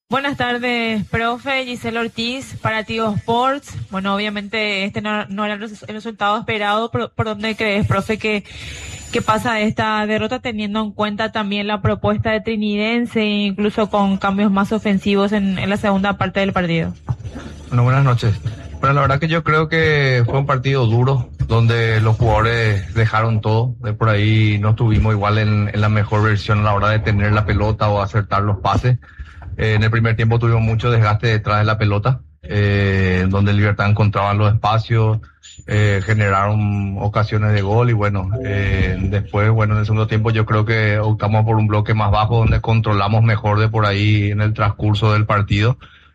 Buenas tardes, profe. Giselle Ortiz, para Tigo Sports. Bueno, obviamente no era el resultado esperado. ¿Por dónde crees, profe, que pasa esta derrota, teniendo en cuenta también la propuesta de Trinidense, incluso con cambios más ofensivos en la segunda parte del partido? Bueno, buenas noches. Bueno, la verdad que yo creo que fue un partido duro, donde los jugadores dejaron todo. De por ahí no estuvimos igual en la mejor versión a la hora de tener la pelota o acertar los pases. En el primer tiempo tuvimos mucho desgaste detrás de la pelota, donde Libertad encontraba los espacios, generaron ocasiones de gol y bueno, después, bueno, en el segundo tiempo yo creo que optamos por un bloque más bajo donde controlamos mejor de por ahí en el transcurso del partido.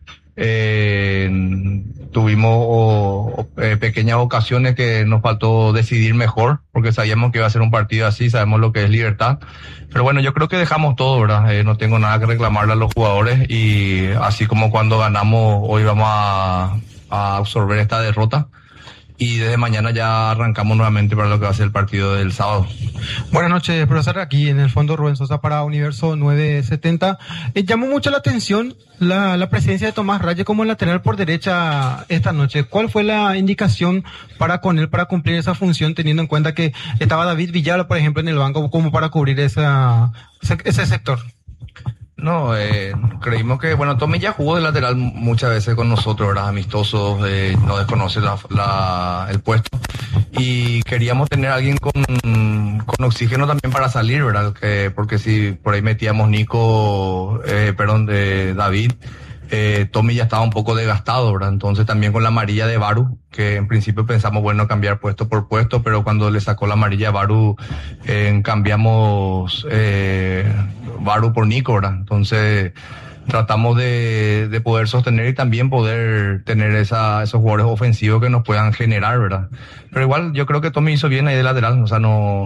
Tuvimos pequeñas ocasiones que nos faltó decidir mejor, porque sabíamos que iba a ser un partido así, sabemos lo que es Libertad. Pero bueno, yo creo que dejamos todo, ¿verdad? No tengo nada que reclamarle a los jugadores y así como cuando ganamos, hoy vamos a absorber esta derrota. Y desde mañana ya arrancamos nuevamente para lo que va a ser el partido del sábado. Buenas noches, profesor. Aquí en el fondo Rubén Sosa para Universo 970. Llamó mucho la atención la presencia de Tomás Raye como lateral por derecha esta noche. ¿Cuál fue la indicación para con él para cumplir esa función, teniendo en cuenta que estaba David Villalba, por ejemplo, en el banco, como para cubrir ese sector? No, creímos que, bueno, Tommy ya jugó de lateral muchas veces con nosotros, ¿verdad? Amistosos, no desconoce el puesto. Y queríamos tener a alguien con oxígeno también para salir, ¿verdad? Porque si por ahí metíamos David, Tommy ya estaba un poco desgastado, ¿verdad? Entonces también con la amarilla de Baru, que en principio pensamos, bueno, cambiar puesto por puesto, pero cuando le sacó la amarilla a Baru, cambiamos Baru por Nico, ¿verdad? Entonces tratamos de poder sostener y también poder tener esos jugadores ofensivos que nos puedan generar, ¿verdad? Pero igual yo creo que Tommy hizo bien ahí de lateral, o sea,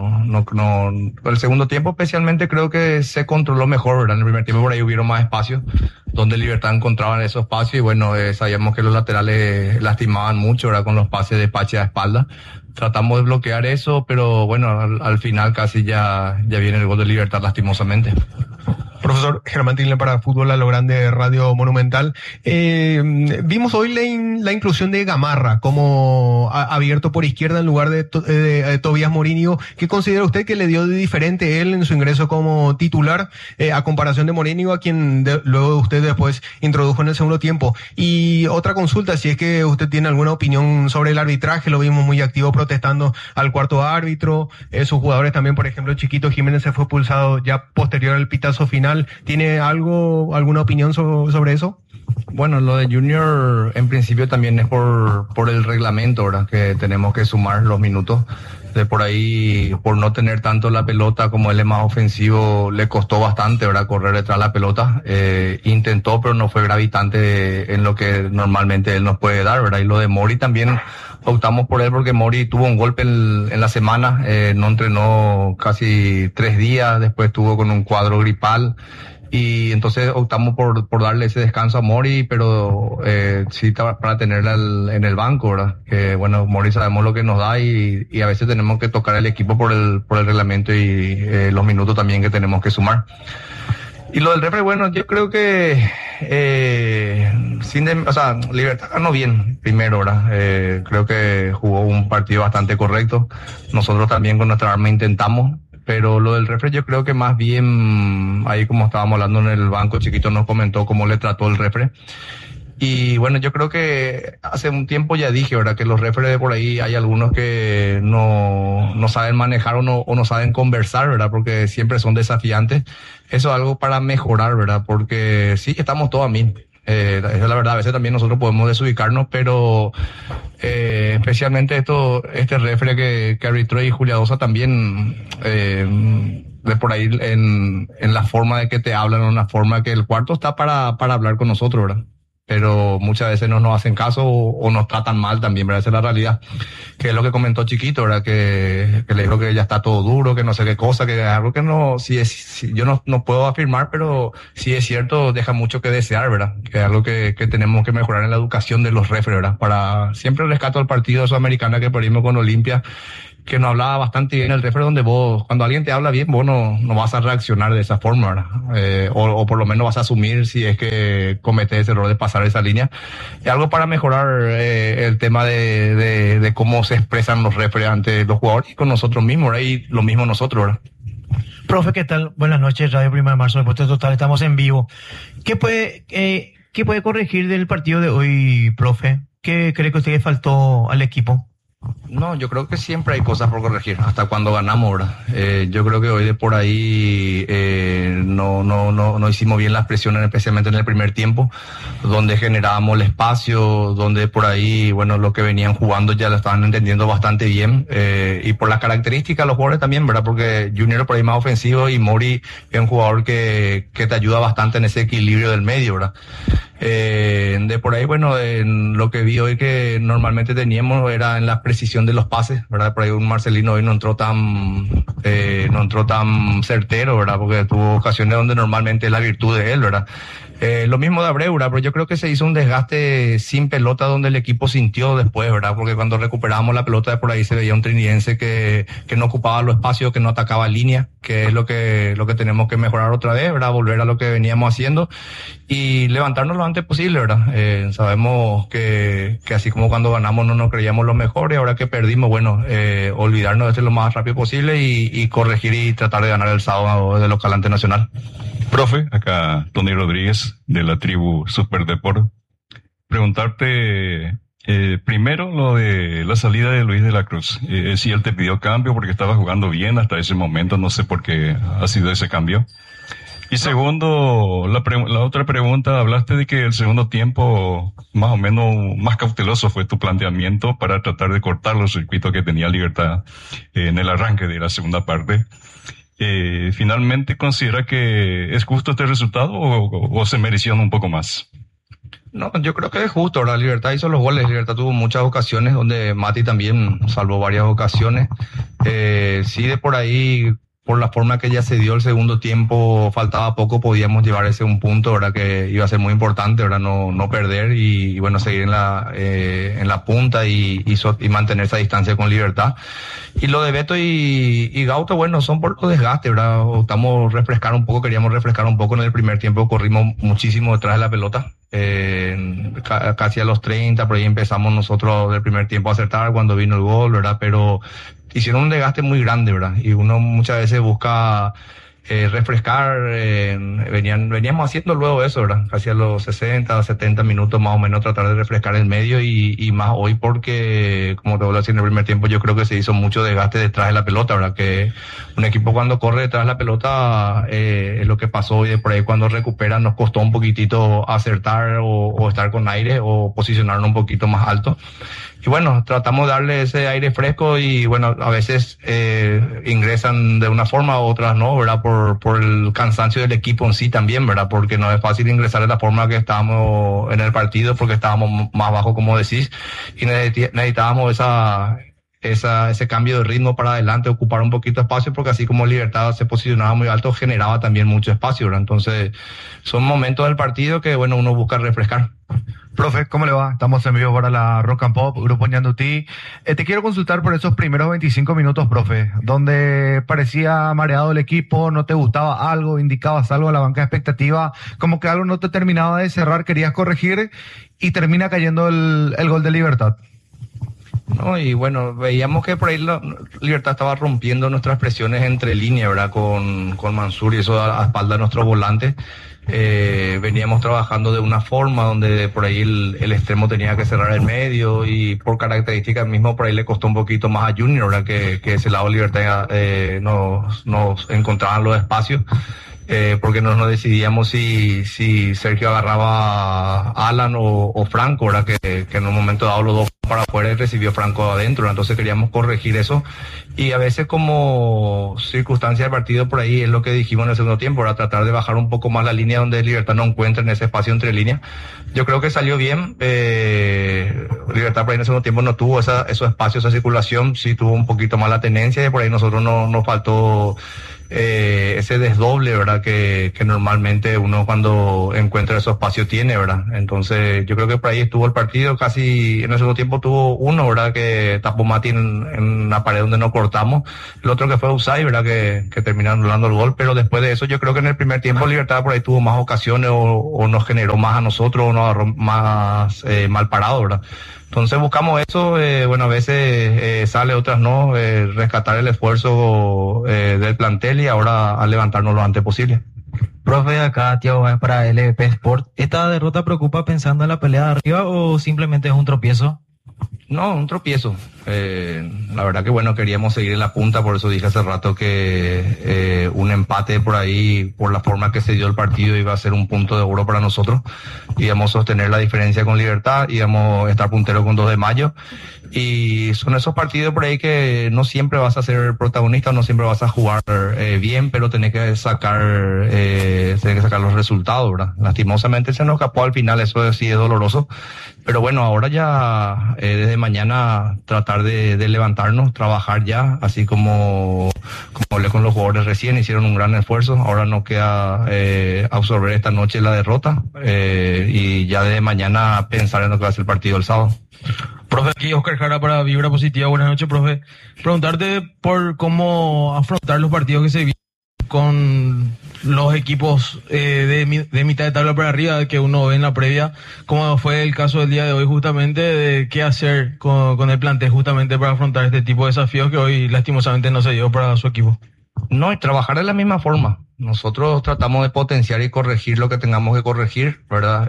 el segundo tiempo especialmente creo que se controló mejor, ¿verdad? En el primer tiempo por ahí hubieron más espacios, donde Libertad encontraban esos espacios y bueno, sabíamos que los laterales lastimaban mucho, ¿verdad? Con los pases de Pache a espalda. Tratamos de bloquear eso, pero bueno, al final casi ya viene el gol de Libertad lastimosamente. Profesor Germán Tilner para Fútbol a lo Grande, Radio Monumental. Vimos hoy la inclusión de Gamarra como abierto por izquierda en lugar de Tobías Morínigo. ¿Qué considera usted que le dio de diferente él en su ingreso como titular a comparación de Morínigo, a quien luego usted después introdujo en el segundo tiempo? Y otra consulta, si es que usted tiene alguna opinión sobre el arbitraje, lo vimos muy activo protestando al cuarto árbitro, sus jugadores también, por ejemplo, Chiquito Jiménez se fue expulsado ya posterior al pitazo final. ¿Tiene alguna opinión sobre eso? Bueno, lo de Junior en principio también es por el reglamento, ¿verdad? Que tenemos que sumar los minutos. De por ahí, por no tener tanto la pelota, como él es más ofensivo, le costó bastante, ¿verdad? Correr detrás de la pelota. Intentó, pero no fue gravitante en lo que normalmente él nos puede dar, ¿verdad? Y lo de Mori también optamos por él porque Mori tuvo un golpe en la semana, no entrenó casi 3 días, después estuvo con un cuadro gripal. Y entonces optamos por darle ese descanso a Mori, pero sí para tenerla en el banco, ¿verdad? Que bueno, Mori sabemos lo que nos da y a veces tenemos que tocar el equipo por el reglamento y los minutos también que tenemos que sumar. Y lo del refre, bueno, yo creo que Libertad ganó bien primero, ¿verdad? Creo que jugó un partido bastante correcto. Nosotros también con nuestra arma intentamos. Pero lo del refre yo creo que más bien, ahí como estábamos hablando en el banco, Chiquito nos comentó cómo le trató el refre. Y bueno, yo creo que hace un tiempo ya dije, ¿verdad? Que los refres de por ahí hay algunos que no saben manejar o no saben conversar, ¿verdad? Porque siempre son desafiantes. Eso es algo para mejorar, ¿verdad? Porque sí, estamos todos a mí. Esa es la verdad, a veces también nosotros podemos desubicarnos, pero especialmente este refre que arbitró y Juliadosa también, de por ahí en la forma de que te hablan, en la forma que el cuarto está para hablar con nosotros, ¿verdad? Pero muchas veces no nos hacen caso o nos tratan mal también, ¿verdad? Esa es la realidad. Que es lo que comentó Chiquito, ¿verdad? Que le dijo que ya está todo duro, que no sé qué cosa, que es algo que yo no puedo afirmar, pero sí es cierto, deja mucho que desear, ¿verdad? Que es algo que tenemos que mejorar en la educación de los refres, ¿verdad? Siempre rescato al partido de Sudamericana que perdimos con Olimpia, que nos hablaba bastante bien el referee, donde vos, cuando alguien te habla bien, vos no vas a reaccionar de esa forma, ¿verdad? O por lo menos vas a asumir si es que cometes ese error de pasar esa línea. Y algo para mejorar el tema de cómo se expresan los referees ante los jugadores y con nosotros mismos, ¿verdad? Y lo mismo nosotros, ¿verdad? Profe, ¿qué tal? Buenas noches, Radio 1 de Marzo, Deportes Total, estamos en vivo. ¿Qué puede corregir del partido de hoy, profe? ¿Qué cree que usted le faltó al equipo? No, yo creo que siempre hay cosas por corregir, hasta cuando ganamos, ¿verdad? Yo creo que hoy de por ahí no hicimos bien las presiones, especialmente en el primer tiempo, donde generábamos el espacio, donde por ahí, bueno, lo que venían jugando ya lo estaban entendiendo bastante bien, y por las características de los jugadores también, ¿verdad? Porque Junior por ahí más ofensivo y Mori es un jugador que te ayuda bastante en ese equilibrio del medio, ¿verdad? De por ahí, bueno, lo que vi hoy que normalmente teníamos era en la precisión de los pases, ¿verdad? Por ahí un Marcelino hoy no entró tan certero, ¿verdad? Porque tuvo ocasiones donde normalmente es la virtud de él, ¿verdad? Lo mismo de Abreu, ¿verdad? Pero yo creo que se hizo un desgaste sin pelota donde el equipo sintió después, ¿verdad? Porque cuando recuperábamos la pelota de por ahí se veía un trinidense que no ocupaba los espacios, que no atacaba línea, que es lo que tenemos que mejorar otra vez, ¿verdad? Volver a lo que veníamos haciendo y levantarnos lo antes posible, ¿verdad? Sabemos que así como cuando ganamos no nos creíamos lo mejor y ahora que perdimos, bueno, olvidarnos de esto lo más rápido posible y corregir y tratar de ganar el sábado de local ante Nacional. Profe, acá Tony Rodríguez de la tribu Super Deport. Preguntarte primero lo de la salida de Luis de la Cruz. Si él te pidió cambio porque estaba jugando bien hasta ese momento, no sé por qué ha sido ese cambio. Y segundo, la otra pregunta, hablaste de que el segundo tiempo más o menos más cauteloso fue tu planteamiento para tratar de cortar los circuitos que tenía Libertad en el arranque de la segunda parte. ¿Finalmente considera que es justo este resultado o se mereció un poco más? No, yo creo que es justo, ¿verdad? Libertad hizo los goles, Libertad tuvo muchas ocasiones donde Mati también salvó varias ocasiones. Sí, de por ahí, por la forma que ya se dio el segundo tiempo, faltaba poco, podíamos llevar ese un punto, ¿verdad? Que iba a ser muy importante, ¿verdad? No perder y bueno, seguir en la punta y mantener esa distancia con Libertad. Y lo de Beto y Gauto, bueno, son por los desgastes, ¿verdad? Queríamos refrescar un poco en el primer tiempo, corrimos muchísimo detrás de la pelota. Casi a los 30, por ahí empezamos nosotros del primer tiempo a acertar cuando vino el gol, ¿verdad? Pero hicieron un desgaste muy grande, ¿verdad? Y uno muchas veces busca refrescar, veníamos haciendo luego eso, ¿verdad? Casi a los 60, 70 minutos más o menos tratar de refrescar el medio y más hoy porque, como te vuelvo a decir, en el primer tiempo yo creo que se hizo mucho desgaste detrás de la pelota, ¿verdad? Que un equipo cuando corre detrás de la pelota es lo que pasó hoy, de por ahí cuando recupera nos costó un poquitito acertar o estar con aire o posicionarnos un poquito más alto. Y bueno, tratamos de darle ese aire fresco y bueno, a veces ingresan de una forma, otras no, ¿verdad? Por el cansancio del equipo en sí también, ¿verdad? Porque no es fácil ingresar de la forma que estábamos en el partido porque estábamos más bajo, como decís, y necesitábamos ese cambio de ritmo para adelante, ocupar un poquito de espacio, porque así como Libertad se posicionaba muy alto, generaba también mucho espacio, ¿verdad? Entonces, son momentos del partido que, bueno, uno busca refrescar. Profe, ¿cómo le va? Estamos en vivo para la Rock and Pop, Grupo Ñandutí. Te quiero consultar por esos primeros 25 minutos, profe, donde parecía mareado el equipo, no te gustaba algo, indicabas algo a la banca de expectativa, como que algo no te terminaba de cerrar, querías corregir y termina cayendo el gol de Libertad. No, y bueno, veíamos que por ahí Libertad estaba rompiendo nuestras presiones entre líneas, ¿verdad? Con Mansur y eso a espalda de nuestros volantes. Veníamos trabajando de una forma donde por ahí el extremo tenía que cerrar el medio y por características mismo por ahí le costó un poquito más a Junior, ¿verdad? Que ese lado de Libertad nos encontraban los espacios. Porque no nos decidíamos si Sergio agarraba a Alan o Franco, ¿verdad? Que en un momento dado los dos para afuera y recibió Franco adentro, ¿verdad? Entonces queríamos corregir eso y a veces como circunstancia del partido por ahí es lo que dijimos en el segundo tiempo, ¿verdad? Tratar de bajar un poco más la línea donde Libertad no encuentra en ese espacio entre líneas. Yo creo que salió bien, Libertad por ahí en el segundo tiempo no tuvo esos espacios, esa circulación, sí tuvo un poquito más la tenencia y por ahí nosotros nos faltó ese desdoble, ¿verdad? Que normalmente uno cuando encuentra esos espacios tiene, ¿verdad? Entonces yo creo que por ahí estuvo el partido casi en el segundo tiempo tiempo tuvo uno, ¿verdad? Que tapó Mati en la pared donde nos cortamos. El otro que fue Usai, ¿verdad? Que terminaron anulando el gol. Pero después de eso, yo creo que en el primer tiempo Libertad por ahí tuvo más ocasiones o nos generó más a nosotros o nos agarró más mal parado, ¿verdad? Entonces buscamos eso, bueno, a veces sale, otras no, rescatar el esfuerzo del plantel y ahora a levantarnos lo antes posible. Profe, acá Tiago Báez para LVP Sport. ¿Esta derrota preocupa pensando en la pelea de arriba o simplemente es un tropiezo? No, un tropiezo. La verdad que bueno, queríamos seguir en la punta, por eso dije hace rato que un empate por ahí, por la forma que se dio el partido, iba a ser un punto de oro para nosotros. Íbamos a sostener la diferencia con Libertad, íbamos a estar puntero con 2 de mayo. Y son esos partidos por ahí que no siempre vas a ser protagonista, no siempre vas a jugar bien, pero tenés que sacar los resultados, ¿verdad? Lastimosamente se nos escapó al final, eso sí es doloroso. Pero bueno, ahora ya desde mañana tratar de levantarnos, trabajar ya, así como hablé con los jugadores recién, hicieron un gran esfuerzo. Ahora nos queda absorber esta noche la derrota y ya desde mañana pensar en lo que va a ser el partido el sábado. Profe, aquí Oscar Jara para Vibra Positiva. Buenas noches, profe. Preguntarte por cómo afrontar los partidos que se vienen con los equipos de mitad de tabla para arriba que uno ve en la previa, como fue el caso del día de hoy justamente, de qué hacer con el plantel justamente para afrontar este tipo de desafíos que hoy lastimosamente no se dio para su equipo. No, y trabajar de la misma forma. Nosotros tratamos de potenciar y corregir lo que tengamos que corregir, ¿verdad?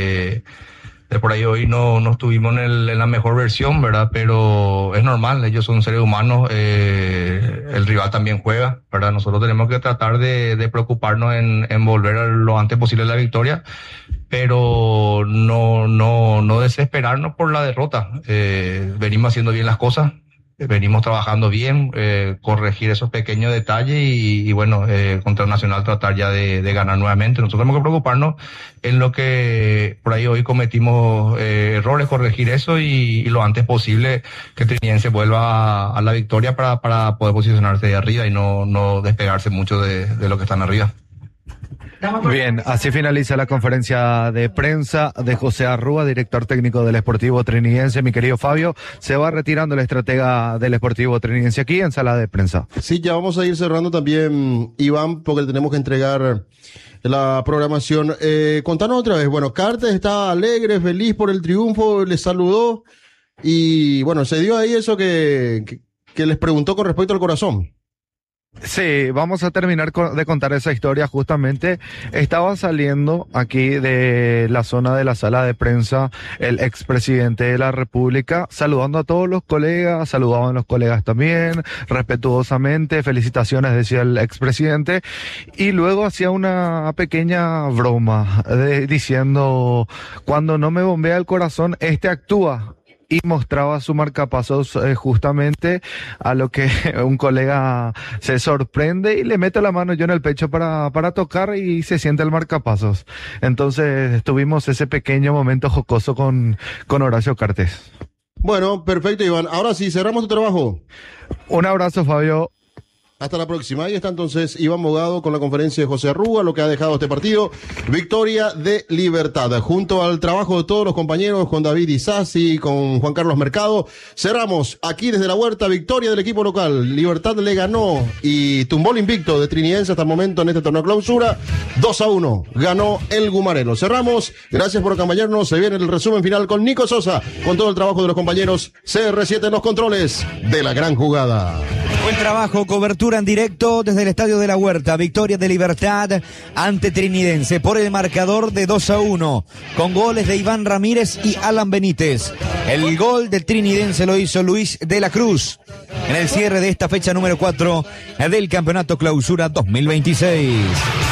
De por ahí hoy no estuvimos en la mejor versión, ¿verdad? Pero es normal, ellos son seres humanos, el rival también juega, ¿verdad? Nosotros tenemos que tratar de preocuparnos en volver lo antes posible a la victoria, pero no desesperarnos por la derrota. Venimos haciendo bien las cosas, venimos trabajando bien, corregir esos pequeños detalles y bueno, contra el Nacional tratar ya de ganar nuevamente. Nosotros tenemos que preocuparnos en lo que por ahí hoy cometimos errores, corregir eso y lo antes posible que Trinidense vuelva a la victoria para poder posicionarse de arriba y no despegarse mucho de lo que están arriba. Bien, así finaliza la conferencia de prensa de José Arrúa, director técnico del Sportivo Trinidense. Mi querido Fabio, se va retirando el estratega del Sportivo Trinidense aquí en sala de prensa. Sí, ya vamos a ir cerrando también, Iván, porque tenemos que entregar la programación. Contanos otra vez, bueno, Cartes está alegre, feliz por el triunfo, les saludó y bueno, se dio ahí eso que les preguntó con respecto al corazón. Sí, vamos a terminar de contar esa historia. Justamente estaba saliendo aquí de la zona de la sala de prensa el expresidente de la República, saludando a todos los colegas, saludaban los colegas también, respetuosamente, felicitaciones decía el expresidente, y luego hacía una pequeña broma diciendo, cuando no me bombea el corazón, actúa. Y mostraba su marcapasos justamente, a lo que un colega se sorprende y le mete la mano yo en el pecho para tocar y se siente el marcapasos. Entonces tuvimos ese pequeño momento jocoso con Horacio Cartes. Bueno, perfecto, Iván. Ahora sí, cerramos tu trabajo. Un abrazo, Fabio. Hasta la próxima. Ahí está entonces Iván Bogado con la conferencia de José Arrúa, lo que ha dejado este partido. Victoria de Libertad. Junto al trabajo de todos los compañeros, con David Isasi, con Juan Carlos Mercado, cerramos aquí desde la huerta. Victoria del equipo local. Libertad le ganó y tumbó el invicto de Trinidense hasta el momento en este torneo clausura. 2-1. Ganó el Gumarelo. Cerramos. Gracias por acompañarnos. Se viene el resumen final con Nico Sosa, con todo el trabajo de los compañeros. CR7 en los controles de la gran jugada. Buen trabajo, cobertura en directo desde el Estadio de la Huerta. Victoria de Libertad ante Trinidense por el marcador de 2-1, con goles de Iván Ramírez y Alan Benítez. El gol del Trinidense lo hizo Luis de la Cruz en el cierre de esta fecha número 4 del Campeonato Clausura 2026.